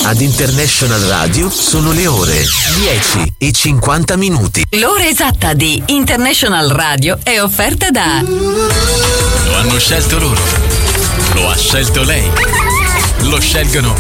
Ad International Radio sono le ore 10:50. L'ora esatta di International Radio è offerta da... Lo hanno scelto loro. Lo ha scelto lei. Lo scelgono